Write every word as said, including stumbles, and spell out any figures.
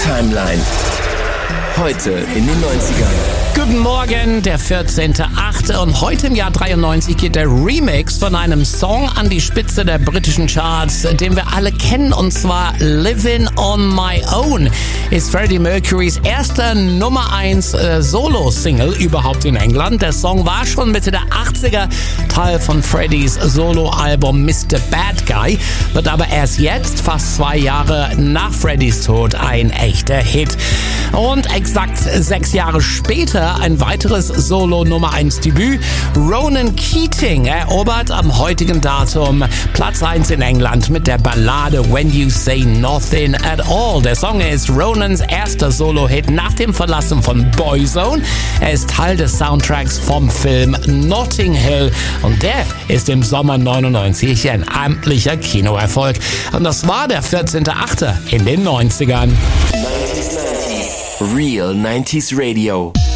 Timeline. Heute in den neunzigern. Guten Morgen, der vierzehnter achte und heute im Jahr dreiundneunzig geht der Remix von einem Song an die Spitze der britischen Charts, den wir alle kennen, und zwar Living on My Own ist Freddie Mercurys erster Nummer eins äh, Solo-Single überhaupt in England. Der Song war schon Mitte der achtziger Teil von Freddys Solo-Album Mister Bad Guy, wird aber erst jetzt, fast zwei Jahre nach Freddys Tod, ein echter Hit. Und exakt sechs Jahre später ein weiteres Solo-Nummer eins Debüt. Ronan Keating erobert am heutigen Datum Platz eins in England mit der Ballade When You Say Nothing at All. Der Song ist Ronans erster Solo-Hit nach dem Verlassen von Boyzone. Er ist Teil des Soundtracks vom Film Notting Hill und der ist im Sommer neunundneunzig ein amtlicher Kinoerfolg. Und das war der vierzehnter achte in den neunzigern. Real nineties Radio.